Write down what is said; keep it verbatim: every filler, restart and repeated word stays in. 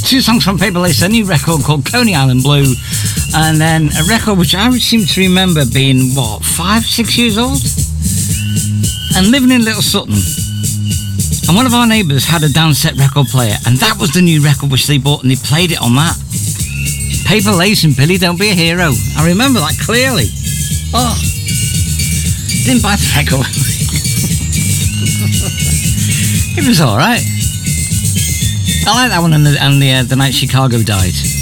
two songs from Paper Lace, a new record called Coney Island Blue, and then a record which I seem to remember being, what, five, six years old? And living in Little Sutton. And one of our neighbours had a downset record player, and that was the new record which they bought, and they played it on that. Paper Lace and Billy Don't Be a Hero. I remember that clearly. Oh. Didn't buy the record. It was alright. I like that one, and the, and the, uh, the Night Chicago Died.